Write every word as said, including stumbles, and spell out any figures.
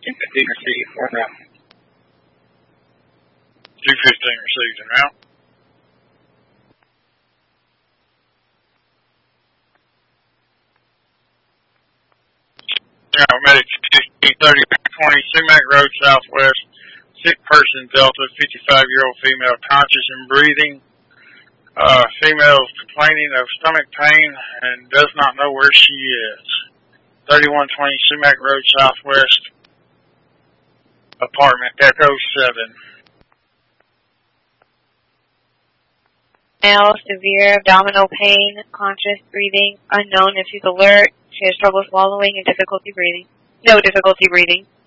fifteen received. One now. two fifteen received and out. Medic fifteen thirty twenty, Sumac Road Southwest. Sick person, Delta, fifty-five-year-old female, conscious and breathing. Uh, female is complaining of stomach pain and does not know where she is. thirty-one twenty Sumac Road Southwest, apartment, Echo seven. Male, severe abdominal pain, conscious breathing, unknown if she's alert. She has trouble swallowing and difficulty breathing. No difficulty breathing.